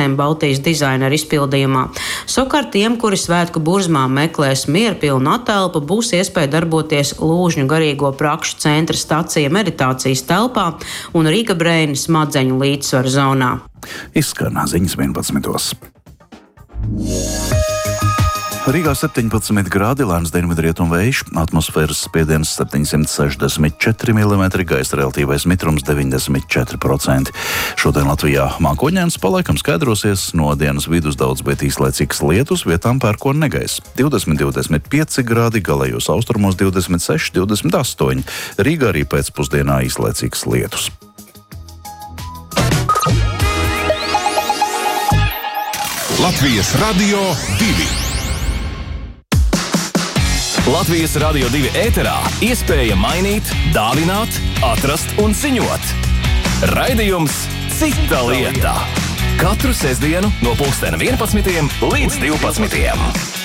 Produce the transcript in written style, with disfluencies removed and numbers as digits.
precēm Baltijas dizaineru izpildījumā. Savukārt tiem, kuri svētku burzmā meklēs mierpilnu atelpu, būs iespēja darboties Lūžņu garīgo prakšu centra stacija meditācijas telpā un Rīga Breina smadzeņu līdzsvaru zonā. Izskan ziņas 11. Rīgā 17 grādi, lēns dienvidrietumu vējš, atmosfēras spiediens 764 mm, gaisa relatīvais mitrums 94%. Šodien Latvijā mākoņdienas palaikam skaidrosies, no dienas vidus daudz, bet īslaicīgs lietus, vietām pērkona negaiss. 20–25 grādi, galējos austrumos 26–28. Rīgā arī pēcpusdienā īslaicīgs lietus. Latvijas Radio 2. Latvijas Radio 2 ēterā iespēja mainīt, dāvināt, atrast un ziņot. Raidījums Cita lieta. Katru sestdienu no 11:00 līdz 12:00.